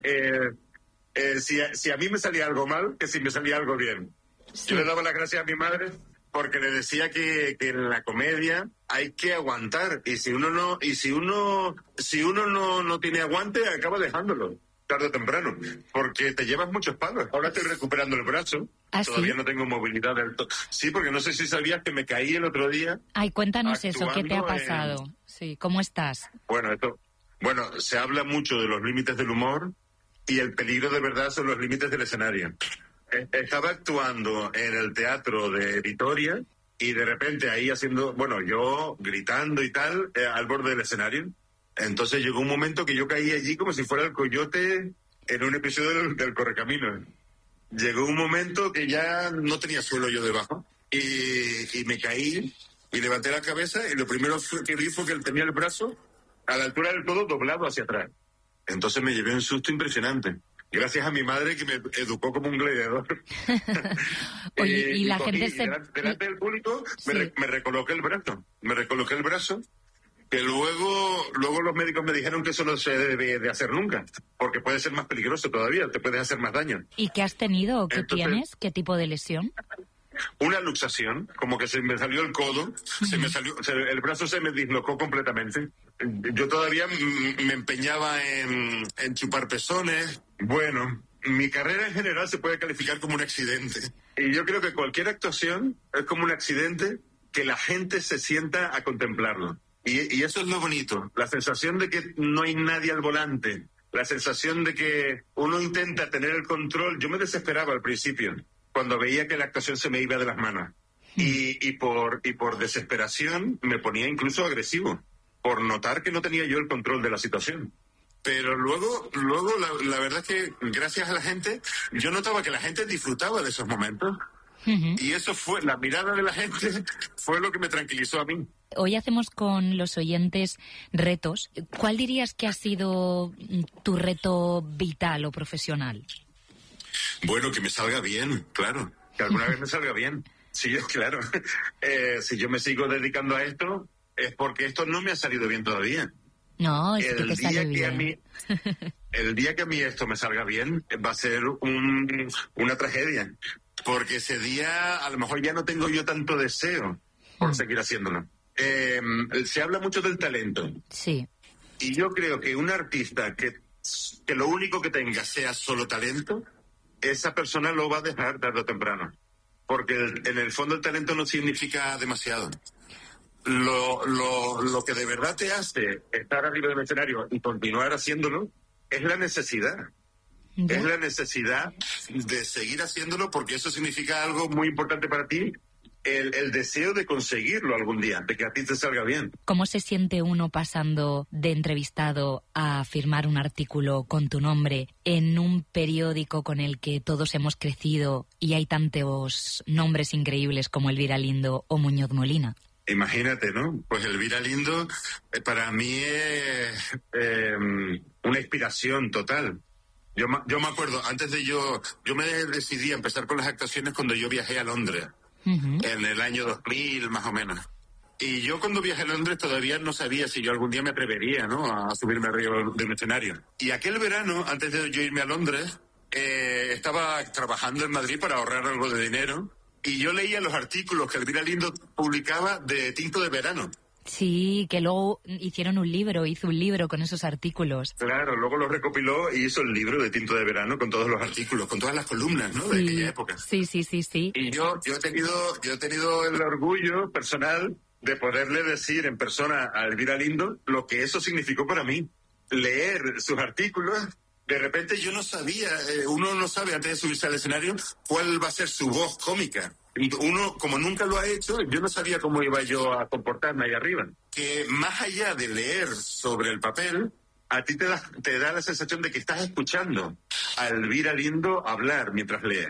si a mí me salía algo mal, que si me salía algo bien. Sí. Yo le daba las gracias a mi madre porque le decía que en la comedia hay que aguantar, y si uno no tiene aguante, acaba dejándolo tarde o temprano, porque te llevas muchos palos. Ahora estoy recuperando el brazo. ¿Ah, Todavía sí? no tengo movilidad del todo. Sí, porque no sé si sabías que me caí el otro día. Ay, cuéntanos eso, ¿qué te ha actuando pasado? Sí, ¿cómo estás? Bueno, se habla mucho de los límites del humor, y el peligro de verdad son los límites del escenario. Estaba actuando en el teatro de Vitoria y de repente ahí yo gritando y tal, al borde del escenario. Entonces llegó un momento que yo caí allí como si fuera el coyote en un episodio del Correcaminos. Llegó un momento que ya no tenía suelo yo debajo y me caí y levanté la cabeza, y lo primero que vi fue que él tenía el brazo a la altura del codo doblado hacia atrás. Entonces me llevé un susto impresionante. Gracias a mi madre, que me educó como un gladiador. Oye, y la gente delante del público Sí. me recoloqué el brazo. Que luego los médicos me dijeron que eso no se debe de hacer nunca, porque puede ser más peligroso todavía, te puedes hacer más daño. ¿Y qué has tenido o qué Entonces, tienes? ¿Qué tipo de lesión? Una luxación, como que se me salió el codo, el brazo se me dislocó completamente. Yo todavía me empeñaba en chupar pezones. Bueno, mi carrera en general se puede calificar como un accidente. Y yo creo que cualquier actuación es como un accidente que la gente se sienta a contemplarlo. Y eso es lo bonito, la sensación de que no hay nadie al volante, la sensación de que uno intenta tener el control. Yo me desesperaba al principio, cuando veía que la actuación se me iba de las manos. Y por desesperación me ponía incluso agresivo, por notar que no tenía yo el control de la situación. Pero luego la verdad es que gracias a la gente, yo notaba que la gente disfrutaba de esos momentos. Y eso fue, la mirada de la gente fue lo que me tranquilizó a mí. Hoy hacemos con los oyentes retos. ¿Cuál dirías que ha sido tu reto vital o profesional? Bueno, que me salga bien, claro. Que alguna vez me salga bien. Sí, claro. Si yo me sigo dedicando a esto, es porque esto no me ha salido bien todavía. No, es que te sale bien. El día que a mí esto me salga bien, va a ser una tragedia. Porque ese día a lo mejor ya no tengo yo tanto deseo por seguir haciéndolo. Se habla mucho del talento. Sí. Y yo creo que un artista que lo único que tenga sea solo talento, esa persona lo va a dejar tarde o temprano. Porque en el fondo el talento no significa demasiado. Lo que de verdad te hace estar arriba del escenario y continuar haciéndolo es la necesidad. ¿Ya? Es la necesidad de seguir haciéndolo, porque eso significa algo muy importante para ti, el deseo de conseguirlo algún día, de que a ti te salga bien. ¿Cómo se siente uno pasando de entrevistado a firmar un artículo con tu nombre en un periódico con el que todos hemos crecido y hay tantos nombres increíbles como Elvira Lindo o Muñoz Molina? Imagínate, ¿no? Pues Elvira Lindo para mí es una inspiración total. Yo me acuerdo, antes de yo me decidí a empezar con las actuaciones cuando yo viajé a Londres, en el año 2000 más o menos. Y yo cuando viajé a Londres todavía no sabía si yo algún día me atrevería, ¿no?, a subirme arriba de un escenario. Y aquel verano, antes de yo irme a Londres, estaba trabajando en Madrid para ahorrar algo de dinero, y yo leía los artículos que Elvira Lindo publicaba de Tinto de Verano. Sí, que luego hizo un libro con esos artículos. Claro, luego lo recopiló y hizo el libro de Tinto de Verano con todos los artículos, con todas las columnas, ¿no?, de aquella época. Sí. Y yo he tenido el orgullo personal de poderle decir en persona a Elvira Lindo lo que eso significó para mí. Leer sus artículos, de repente yo no sabía, uno no sabe antes de subirse al escenario cuál va a ser su voz cómica. Uno, como nunca lo ha hecho, yo no sabía cómo iba yo a comportarme ahí arriba. Que más allá de leer sobre el papel, a ti te da la sensación de que estás escuchando a Elvira Lindo hablar mientras lee.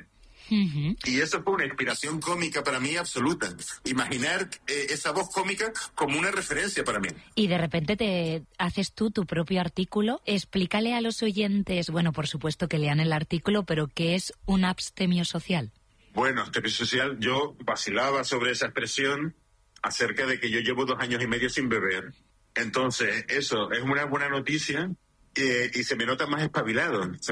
Y eso fue una inspiración cómica para mí absoluta. Imaginar esa voz cómica como una referencia para mí. Y de repente te haces tú tu propio artículo. Explícale a los oyentes, bueno, por supuesto que lean el artículo, pero ¿qué es un abstemio social? Bueno, abstemio social, yo vacilaba sobre esa expresión acerca de que yo llevo 2 años y medio sin beber. Entonces, eso es una buena noticia y se me nota más espabilado.